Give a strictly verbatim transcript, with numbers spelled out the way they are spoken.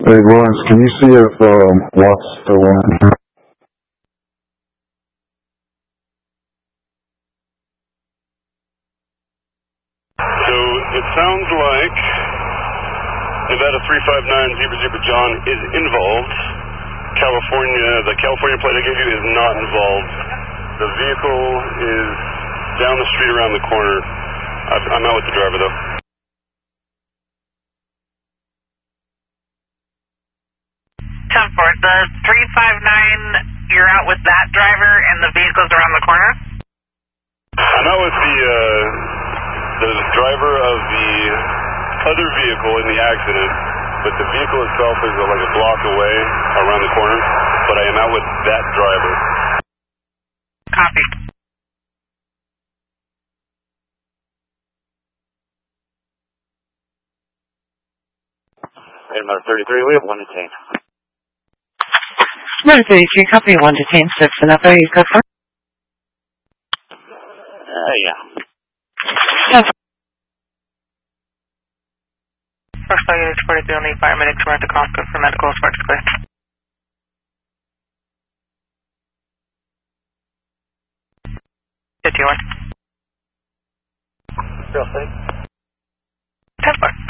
Hey, Lawrence, can you see if um, Watt's still on? So it sounds like Nevada three five nine Zebra Zebra John is involved. California, the California plate I gave you is not involved. The vehicle is down the street around the corner. I'm out with the driver though. ten four, the three five nine, you're out with that driver and the vehicle's around the corner? I'm out with the, uh, the driver of the other vehicle in the accident, but the vehicle itself is uh, like a block away around the corner, but I am out with that driver. Copy. Number thirty-three, we have one detained. Number thirty-three, copy, one detained, six, and up there you go for? Uh, yeah. First flight unit forty-three, only paramedics were at the Costco for medical sparks clear. fifty-one. Still safe? ten four.